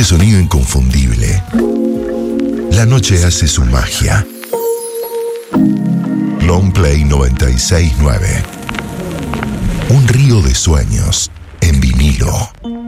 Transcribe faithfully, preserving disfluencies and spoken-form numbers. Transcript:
ese sonido inconfundible, la noche hace su magia. Longplay noventa y seis nueve. Un río de sueños en vinilo.